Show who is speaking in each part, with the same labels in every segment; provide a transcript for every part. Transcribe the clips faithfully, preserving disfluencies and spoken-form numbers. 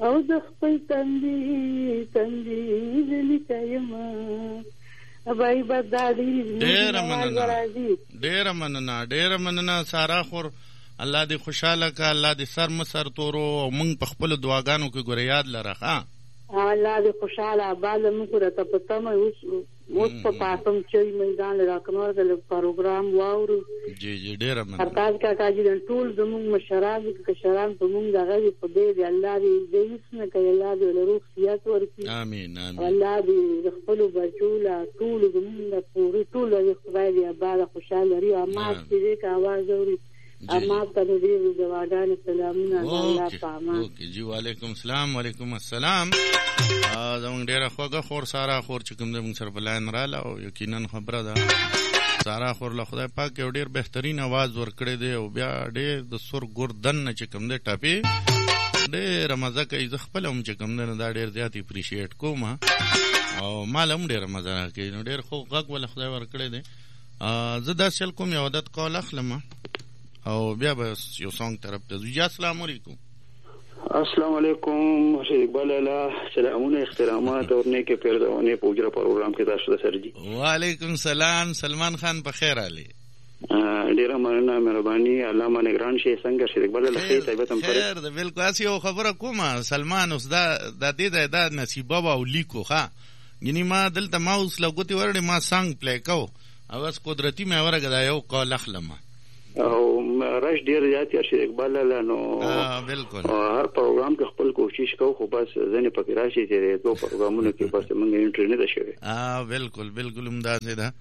Speaker 1: او د خپل تندي تندي لیکایما ابای بدادي
Speaker 2: ډېر مننه ډېر مننه ډېر مننه سارا خور الله دې خوشاله کا الله دې سر مسر تورو او موږ په خپل دعاګانو کې ګور یاد لره ها
Speaker 1: الله دې خوشاله آباد موږ را ته پته مې اوس اوس په پاتم چې میدان راکنور د پروګرام واورو
Speaker 2: جی جی ډېر مننه
Speaker 1: سرکار کا کاجي ټول زموږ مشران کې شران په موږ دغه په دې الله دې دې اسنه کوي الله دې له روح سیات ورکړي
Speaker 2: امين امين
Speaker 1: الله دې خپل بچو لا ټول زموږ پوری ټول دې خدای دې آباد خوشاله لري او ما دې کا आवाज اوري اما ته دې دواګان سلامونه الله پاما
Speaker 2: اوکې جی وعلیکم السلام وعلیکم السلام زموږ ډیره خوږه خور سارا خور چې کوم د موږ سره بلاین رااله او یقینا خبره ده سارا خور له خدای پاک یو ډیر بهترین आवाज ورکړی دی او بیا ډیر د سر ګردن نه چې کوم دی ټاپي ډیر مزه کوي زه خپل هم چې کوم دی دا ډیر زیات اپریشیټ کوم او مال هم ډیر مزه راکوي نو ډیر خو غږ ول خدای ورکړی دی زه داسې چل کوم یو عادت کول اخلم او بیا به یو سانګ طرف ته ځو. السلام علیکم.
Speaker 3: السلام علیکم اقبال الله سلامونه احترامات اور نیک پیردوانه په اجرا پروګرام کې تاسو سره جی.
Speaker 2: وعلیکم سلام سلمان خان په خیر علي.
Speaker 3: ډیره مننه مهرباني الله ما نگران شي څنګه شي اقبال الله خیر طيبه تم
Speaker 2: خیر ده بالکل اسی یو خبره کومه سلمان اوس دا د دې د نصیبه او لیکو ها یعنی ما دلته ما اوس لګوتي ورډه ما سانګ پلی کو او اس قدرتی مې ورګه دا یو کال اخلمه
Speaker 3: او راش ډیر زیات شي اقبال الله نو
Speaker 2: ها بالکل
Speaker 3: هر پروګرام کې خپل کوشش کوو خو بس ځنه پکې راشي چې دوه پروګرامونو کې بس موږ انټرنیټ شوی
Speaker 2: ها بالکل بالکل ممتاز ده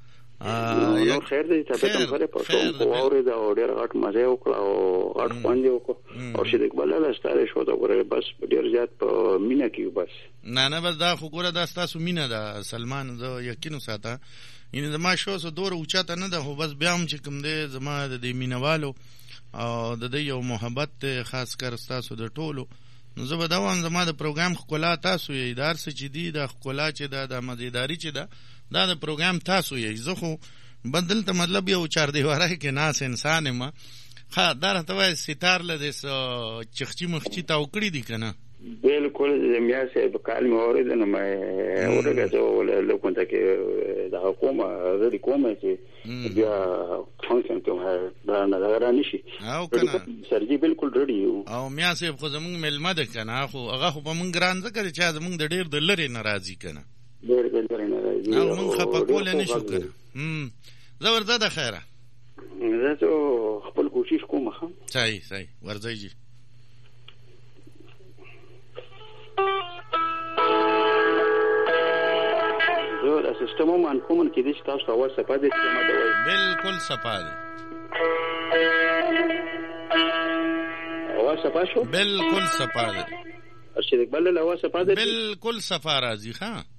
Speaker 3: نو خیر دې تاسو ته خبره پښتو کو اوري دا ډیر غټ مزه وکړه او غټ باندې وکړه او چې اقبال الله ستاره شو دا ګوره بس ډیر زیات په مینا کې بس
Speaker 2: نه نه بس دا خو ګوره دا تاسو مینا ده سلمان زه یقین ساته ان زما شو سو دور اوچاته نه ده خو بس بیا هم چې کوم دی زما د دې مینوالو او د دې یو محبت خاص کر تاسو د ټولو نو زه به دا وایم زما د پروګرام خلا تاسو یې ادار څه چې دی د خلا چې دا د مزیداری چې دا دا د پروګرام تاسو یې زه خو بدل ته مطلب یو چار دیواره کې ناس انسان ما ها دا راته وای ستار له دې چخچی مخچی تا وکړی دی کنه
Speaker 3: بالکل زمیا سے بکال میں اور دن میں اور گزو لو كنت کې د حکومت د حکومت چې بیا فنکشن کوم دا نه غرانی شي
Speaker 2: او کنه
Speaker 3: سرجی بالکل ریډي یو
Speaker 2: او میا سه خو زمونږ ملمه ده کنه خو هغه خو په مونږ ګران ذکر چې زمونږ د ډیر د لری ناراضي کنه
Speaker 3: ډیر د لری ناراضي
Speaker 2: او مونږ خپل کول نه شو کنه هم زبرده ده خیره
Speaker 3: زه ته خپل کوشش کوم ها
Speaker 2: صحیح صحیح ورځي جی
Speaker 3: زه سیستم مان کوم کې د تاسو اول صفه د سیستم د
Speaker 2: بالکل صفه ده
Speaker 3: اول صفه شو
Speaker 2: بالکل صفه ده
Speaker 3: ارشد اقبال له اول صفه ده
Speaker 2: بالکل صفه راځي ها